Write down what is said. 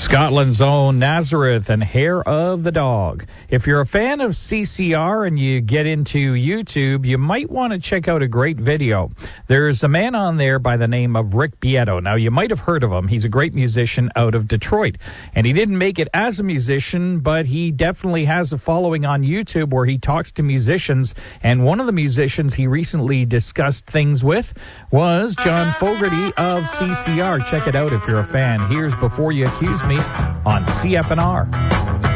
Scotland's own Nazareth and Hair of the Dog. If you're a fan of CCR and you get into YouTube, you might want to check out a great video. There's a man on there by the name of Rick Beato. Now, you might have heard of him. He's a great musician out of Detroit. And he didn't make it as a musician, but he definitely has a following on YouTube where he talks to musicians. And one of the musicians he recently discussed things with was John Fogerty of CCR. Check it out if you're a fan. Here's Before You Accuse Me on CFNR.